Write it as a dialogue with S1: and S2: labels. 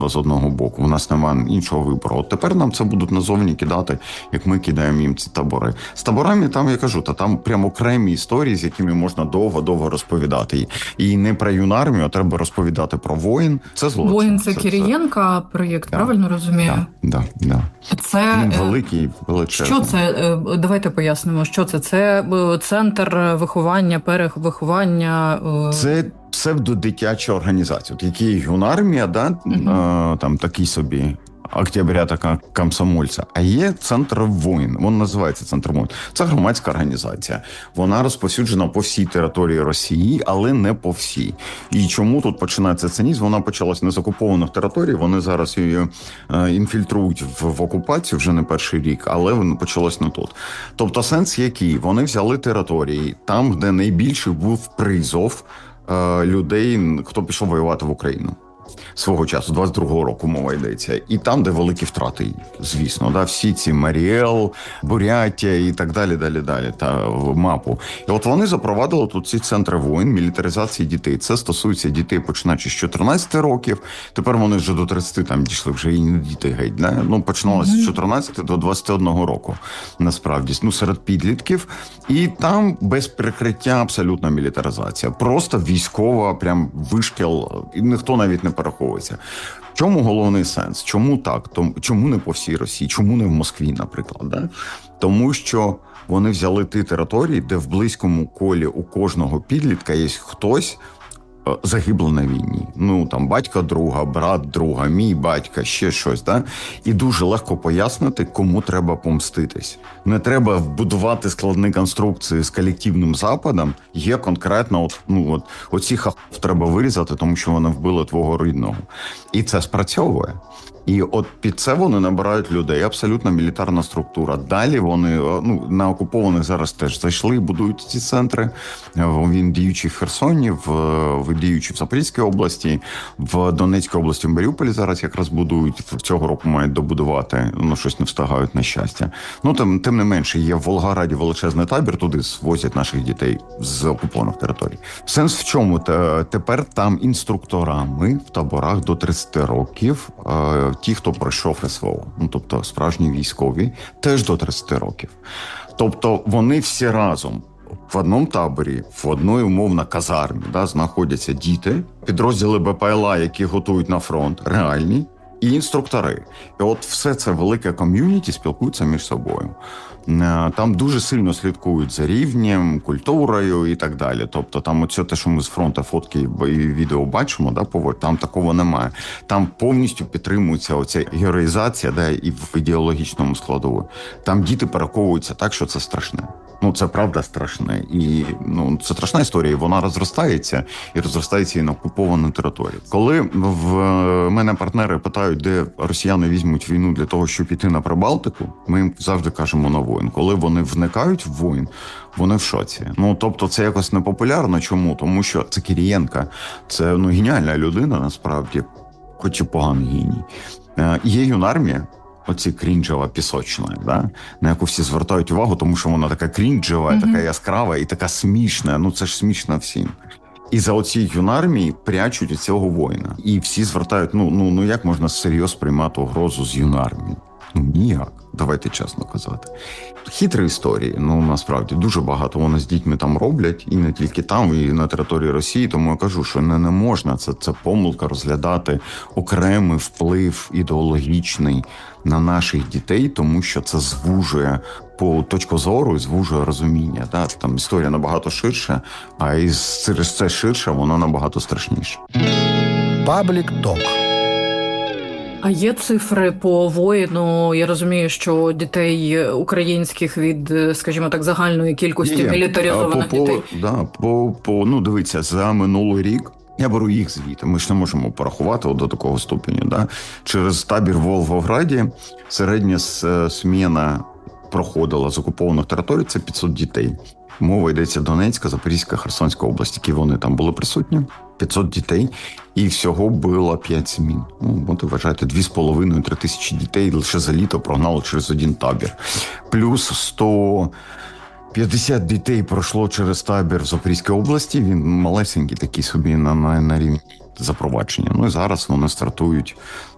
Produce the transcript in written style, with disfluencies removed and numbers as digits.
S1: з одного боку. У нас немає іншого вибору. От тепер нам це будуть назовні кидати, як ми кидаємо їм ці табори. З таборами там, я кажу, там прямо окремі історії, з якими можна довго-довго розповідати. І не про юнармію, а треба розповідати про воїн. Це злочин.
S2: Воїн – це Кирієнка проєкт, правильно розумію?
S1: Да.
S2: Це
S1: він великий, величезний.
S2: Що це? Давайте пояснимо, що це. Це центр виховання, перевиховання.
S1: Це псевдодитяча організація. От які юнармія, там такий собі октября така комсомольця. А є центр воїн. Він називається центр воїн. Це громадська організація. Вона розповсюджена по всій території Росії, але не по всій. І чому тут починається цинізм? Вона почалась не з окупованих територій. Вони зараз її інфільтрують в окупацію вже не перший рік, але воно почалось не тут. Тобто сенс який? Вони взяли території там, де найбільший був призов людей, хто пішов воювати в Україну. Свого часу, 22-го року мова йдеться. І там, де великі втрати, звісно, всі ці Маріел, Бурятія і так далі, та мапу. І от вони запровадили тут ці центри воїн, мілітаризації дітей. Це стосується дітей, починаючи з 14 років. Тепер вони вже до 30 там дійшли, вже і не діти геть. Починалося з 14 до 21 року, насправді, серед підлітків. І там без прикриття абсолютна мілітаризація. Просто військова, прям вишкіл, і ніхто навіть не переховується. В чому головний сенс? Чому так? Чому не по всій Росії? Чому не в Москві, наприклад? Тому що вони взяли ті території, де в близькому колі у кожного підлітка є хтось загиблий на війні. Батько друга, брат друга, мій батько, ще щось. І дуже легко пояснити, кому треба помститись. Не треба будувати складні конструкції з колективним западом. Є конкретно, оці хахов треба вирізати, тому що вони вбили твого рідного. І це спрацьовує. І от під це вони набирають людей. Абсолютно мілітарна структура. Далі вони на окупованих зараз теж зайшли і будують ці центри. Він діючий в Херсоні, діючий в Запорізькій області, в Донецькій області, в Маріуполі зараз якраз будують. Цього року мають добудувати, щось не встигають, на щастя. Тим не менше, є в Волгограді величезний табір, туди звозять наших дітей з окупованих територій. Сенс в чому? Тепер там інструкторами в таборах до 30 років ті, хто пройшов СВО, тобто справжні військові, теж до 30 років. Тобто вони всі разом в одному таборі, в одній умовно казармі, знаходяться діти, підрозділи БПЛА, які готують на фронт, реальні, і інструктори. І от все це велике ком'юніті спілкуються між собою. Там дуже сильно слідкують за рівнем, культурою і так далі. Тобто там оце те, що ми з фронту фотки і відео бачимо, там такого немає. Там повністю підтримується оця героїзація, і в ідеологічному складову. Там діти переховуються так, що це страшне. Це правда страшне. І це страшна історія, і вона розростається і на окупованій території. Коли в мене партнери питають, де росіяни візьмуть війну для того, щоб піти на Прибалтику, ми їм завжди кажемо на воїн. Коли вони вникають в воїн, вони в шоці. Тобто це якось непопулярно. Чому? Тому що це Кирієнка, це геніальна людина, насправді, хоч і поганий геній. Є юнармія, оці крінжева пісочна, на яку всі звертають увагу, тому що вона така крінжева, така яскрава і така смішна. Це ж смішно всім. І за оцій юнармії прячуть цього воїна. І всі звертають, як можна серйозно приймати угрозу з юнармії? Ніяк. Давайте чесно казати. Хитрі історії, насправді, дуже багато вони з дітьми там роблять, і не тільки там, і на території Росії, тому я кажу, що не можна, це помилка розглядати окремий вплив ідеологічний на наших дітей, тому що це звужує по точку зору і звужує розуміння. Там історія набагато ширша, а через це ширше, вона набагато страшніша.
S3: Паблік Ток.
S2: А є цифри по воїну? Я розумію, що дітей українських від, скажімо так, загальної кількості мілітаризованих дітей.
S1: Дивіться, за минулий рік, я беру їх звідти, ми ж не можемо порахувати до такого ступеня. Через табір в Волгограді середня сміна проходила з окупованих територій, це 500 дітей. Мова йдеться Донецька, Запорізька, Херсонська область, які вони там були присутні. 500 дітей, і всього було 5 змін. От вважаєте, 2,5-3 тисячі дітей лише за літо прогнали через один табір. Плюс 150 дітей пройшло через табір в Запорізькій області. Він малесенький такий собі на рівні запровадження. І зараз вони стартують